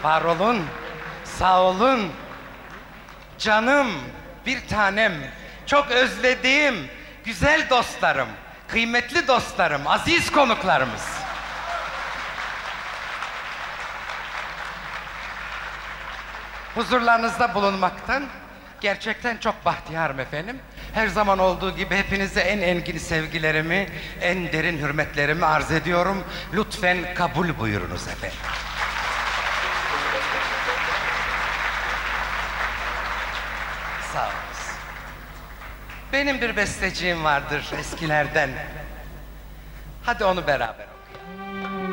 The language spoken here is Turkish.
Var olun, sağ olun. Canım, bir tanem, çok özlediğim güzel dostlarım, kıymetli dostlarım, aziz konuklarımız. Huzurlarınızda bulunmaktan gerçekten çok bahtiyarım efendim. Her zaman olduğu gibi hepinize en engin sevgilerimi, en derin hürmetlerimi arz ediyorum. Lütfen kabul buyurunuz efendim. Sağ olun. Benim bir besteciğim vardır eskilerden. Hadi onu beraber.